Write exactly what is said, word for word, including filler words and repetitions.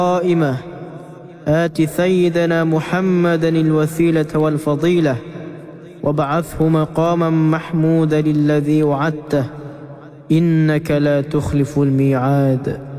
قائمة آت سيدنا محمدا الوسيلة والفضيلة وابعثه مقاما محمودا الذي وعدته إنك لا تخلف الميعاد.